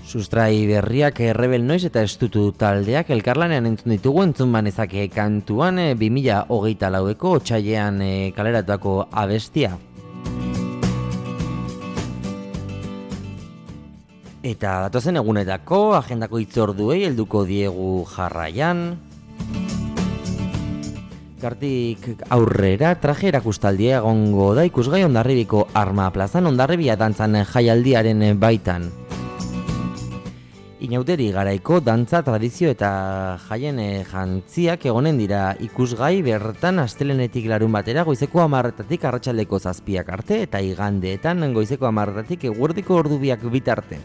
Sustrai berriak Rebel Noise eta Estutu taldeak elkarlanean entzun ditugu entzun banezake kantuan 2024ko otsailean kaleratutako abestia. Eta datozen egunetako agendako hitzorduei helduko diegu jarraian. Gartik aurrera traje erakustaldia egongo da ikusgai Hondarribiko Arma plazan Hondarribia dantzan jaialdiaren baitan. Inauteri garaiko dantza, tradizio eta jaien jantziak egonen dira ikusgai bertan astelenetik larun batera goizeko 10:00 arratsaldeko 7:00 arte eta igandeetan goizeko 10:00 eguerdiko ordu 2 bitarte.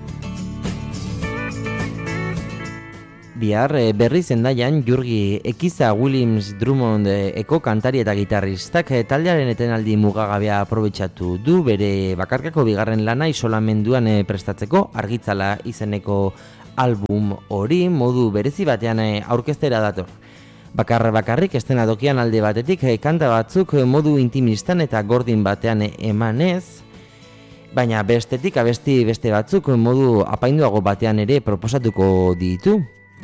Bihar berriz Hendaian Jurgi Ekiza Williams Drummond eko kantari eta gitarristak taldearen etenaldi mugagabea aprobetxatu du bere bakarkako bigarren lana isolamenduan prestatzeko Argitzala izeneko album hori modu berezi batean aurkeztera dator. Bakarrik estenadokian alde batetik kanta batzuk modu intimistan eta gordin batean emanez, baina bestetik abesti beste batzuk modu apainduago batean ere proposatuko ditu.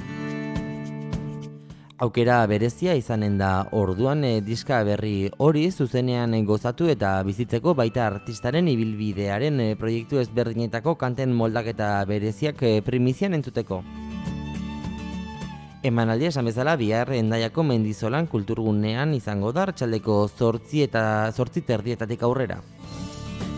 Aukera berezia izanen da orduan diska berri hori zuzenean gozatu eta bizitzeko baita artistaren ibilbidearen proiektu ezberdinetako kanten moldaketa bereziak primizian entzuteko. Emanaldia esan bezala bihar Hendaiako Mendizolan kulturgunean izango da arratsaldeko 8:30 aurrera.